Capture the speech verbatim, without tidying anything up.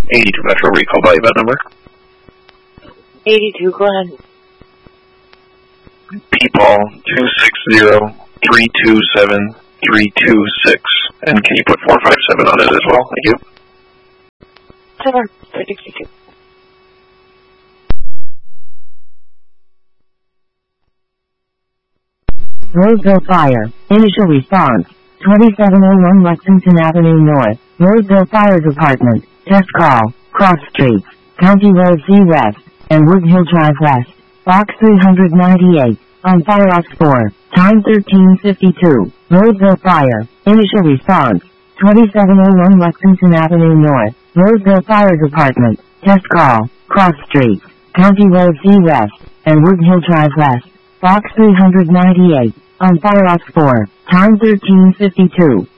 eighty-two Metro recall by event number. eighty-two, go ahead. P-Paul two six zero three two seven three two six. And can you put four five seven on it as well? Thank you. seven sixty-two. Roseville Fire. Initial response. twenty-seven oh one Lexington Avenue North. Roseville Fire Department. Test call. Cross Streets. County Road C West. And Wood Hill Drive West. Box three ninety-eight. On Fire Ops four. Time thirteen fifty-two. Roseville Fire. Initial response. twenty-seven oh one Lexington Avenue North. Roseville Fire Department. Test call. Cross Streets. County Road C West. And Wood Hill Drive West. Box three ninety-eight. On Fire Ops four. Time thirteen fifty-two.